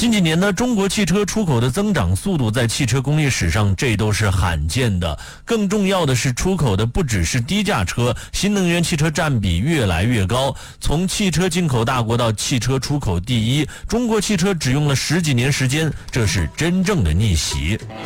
近几年呢，中国汽车出口的增长速度在汽车工业史上这都是罕见的。更重要的是，出口的不只是低价车，新能源汽车占比越来越高。从汽车进口大国到汽车出口第一，中国汽车只用了10几年时间，这是真正的逆袭。